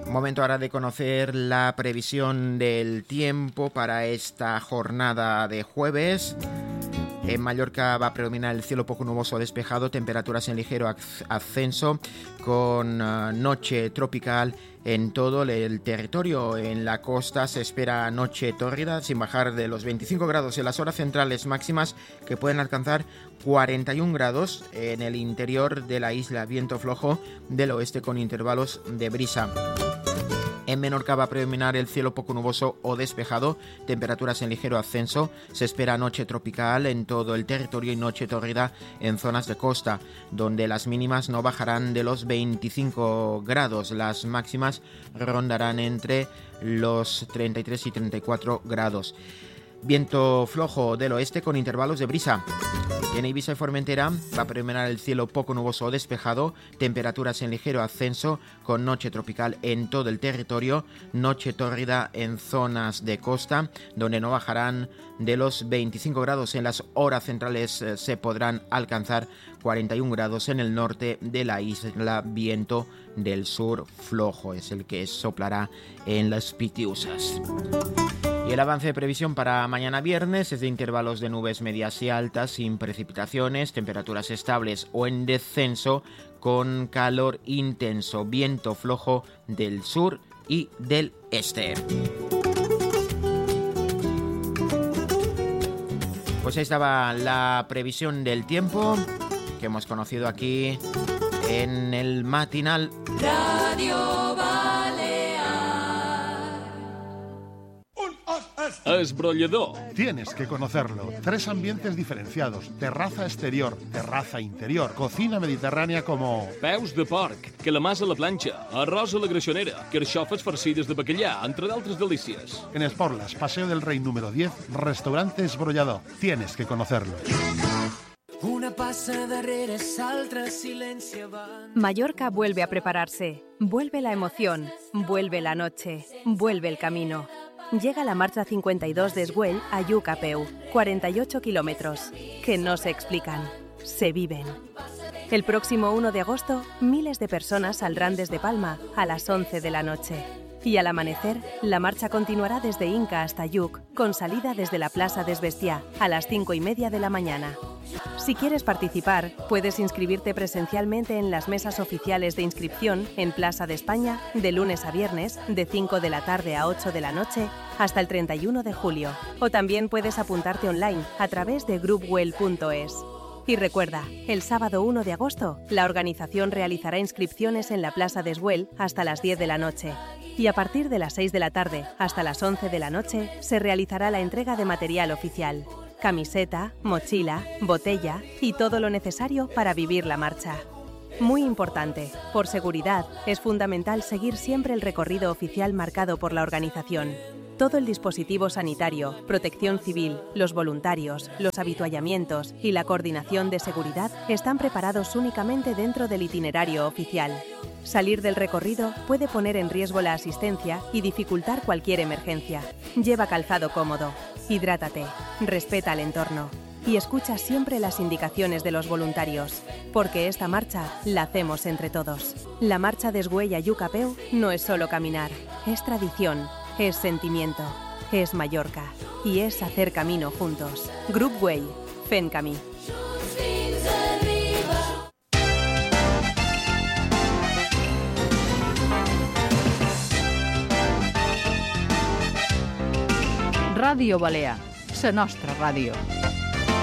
Momento ahora de conocer la previsión del tiempo para esta jornada de jueves. En Mallorca va a predominar el cielo poco nuboso o despejado, temperaturas en ligero ascenso, con noche tropical en todo el territorio. En la costa se espera noche tórrida, sin bajar de los 25 grados en las horas centrales máximas, que pueden alcanzar 41 grados en el interior de la isla. Viento flojo del oeste con intervalos de brisa. En Menorca va a predominar el cielo poco nuboso o despejado, temperaturas en ligero ascenso. Se espera noche tropical en todo el territorio y noche tórrida en zonas de costa, donde las mínimas no bajarán de los 25 grados. Las máximas rondarán entre los 33 y 34 grados. Viento flojo del oeste con intervalos de brisa. En Ibiza y Formentera va a predominar el cielo poco nuboso o despejado, temperaturas en ligero ascenso, con noche tropical en todo el territorio, noche tórrida en zonas de costa, donde no bajarán de los 25 grados. En las horas centrales se podrán alcanzar 41 grados en el norte de la isla. Viento del sur flojo es el que soplará en las Pitiusas. Y el avance de previsión para mañana viernes es de intervalos de nubes medias y altas, sin precipitaciones, temperaturas estables o en descenso, con calor intenso, viento flojo del sur y del este. Pues ahí estaba la previsión del tiempo que hemos conocido aquí en el matinal. Radio Balear. Esbrollador. Tienes que conocerlo. 3 ambientes diferenciados: terraza exterior, terraza interior, cocina mediterránea como Peus de porc, calamars a la planxa, arròs a la greixonera, carxofes farcides de bacallà, entre d'altres delícies. en Esporlas, Paseo del Rey número 10, restaurante Esbrollador. Tienes que conocerlo. Una passa darrere s'altra, silenci avant. Mallorca vuelve a prepararse. Vuelve la emoción, vuelve la noche, vuelve el camino. Llega la marcha 52 de Esgüell a Lluc a peu, 48 kilómetros, que no se explican, se viven. El próximo 1 de agosto, miles de personas saldrán desde Palma a las 11 de la noche. Y al amanecer, la marcha continuará desde Inca hasta Lluc, con salida desde la Plaza des Bestiar a las 5:30 de la mañana. Si quieres participar, puedes inscribirte presencialmente en las mesas oficiales de inscripción en Plaza de España de lunes a viernes, de 5 de la tarde a 8 de la noche, hasta el 31 de julio. O también puedes apuntarte online a través de groupwell.es. Y recuerda, el sábado 1 de agosto, la organización realizará inscripciones en la Plaza de Esgüell hasta las 10 de la noche. Y a partir de las 6 de la tarde hasta las 11 de la noche, se realizará la entrega de material oficial: camiseta, mochila, botella y todo lo necesario para vivir la marcha. Muy importante, por seguridad, es fundamental seguir siempre el recorrido oficial marcado por la organización. Todo el dispositivo sanitario, protección civil, los voluntarios, los habituallamientos y la coordinación de seguridad están preparados únicamente dentro del itinerario oficial. Salir del recorrido puede poner en riesgo la asistencia y dificultar cualquier emergencia. Lleva calzado cómodo, hidrátate, respeta el entorno y escucha siempre las indicaciones de los voluntarios, porque esta marcha la hacemos entre todos. La marcha de Esgüell a Lluc a peu no es solo caminar, es tradición, es sentimiento, es Mallorca y es hacer camino juntos. Grup Güell, fent camí. Ràdio Balear, la nostra ràdio.